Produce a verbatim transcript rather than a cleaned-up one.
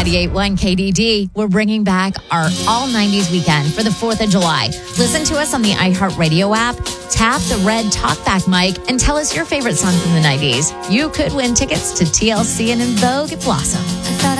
ninety-eight point one K D D, we're bringing back our all nineties weekend for the fourth of July. Listen to us on the iHeartRadio app, tap the red talkback mic, and tell us your favorite song from the nineties. You could win tickets to T L C and En Vogue at Blossom. I thought